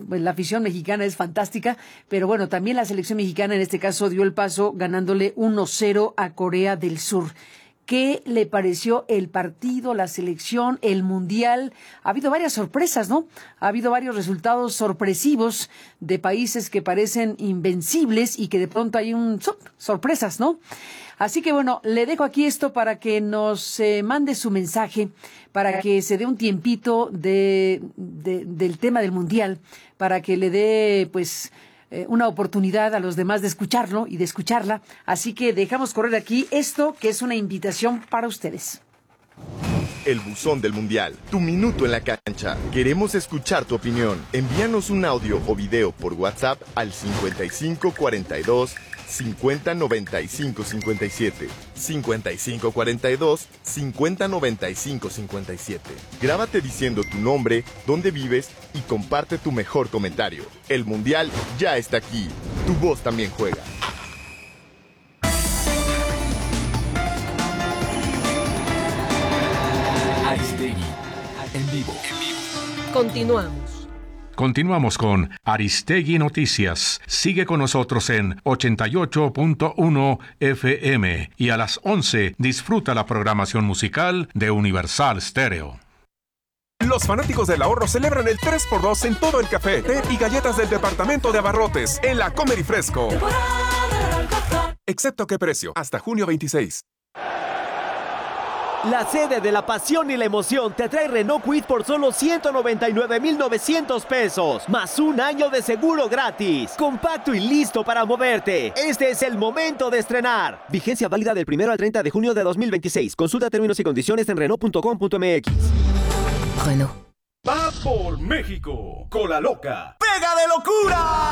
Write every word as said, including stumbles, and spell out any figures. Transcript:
pues, la afición mexicana es fantástica, pero bueno, también la selección mexicana en este caso dio el paso ganándole uno cero a Corea del Sur. ¿Qué le pareció el partido, la selección, el mundial? Ha habido varias sorpresas, ¿no? Ha habido varios resultados sorpresivos de países que parecen invencibles y que de pronto hay un sorpresas, ¿no? Así que bueno, le dejo aquí esto para que nos eh, mande su mensaje, para que se dé un tiempito de, de del tema del mundial, para que le dé pues eh, una oportunidad a los demás de escucharlo y de escucharla. Así que dejamos correr aquí esto, que es una invitación para ustedes. El buzón del mundial, tu minuto en la cancha. Queremos escuchar tu opinión. Envíanos un audio o video por WhatsApp al cincuenta y cinco cuarenta y dos cincuenta noventa y cinco cincuenta y siete. cincuenta y cinco cuarenta y dos cincuenta noventa y cinco cincuenta y siete. Grábate diciendo tu nombre, dónde vives y comparte tu mejor comentario. El mundial ya está aquí. Tu voz también juega. Aristegui, en vivo. Continuamos. Continuamos con Aristegui Noticias. Sigue con nosotros en ochenta y ocho punto uno F M y a las once disfruta la programación musical de Universal Stereo. Los fanáticos del ahorro celebran el tres por dos en todo el café, té y galletas del departamento de abarrotes en la Comer y Fresco. Excepto qué precio, hasta junio veintiséis. La sede de la pasión y la emoción te trae Renault Kwid por solo ciento noventa y nueve mil novecientos pesos, más un año de seguro gratis. Compacto y listo para moverte. Este es el momento de estrenar. Vigencia válida del primero al treinta de junio de dos mil veintiséis. Consulta términos y condiciones en Renault punto com punto m x. Renault. Va por México, Cola Loca. ¡Pega de locura!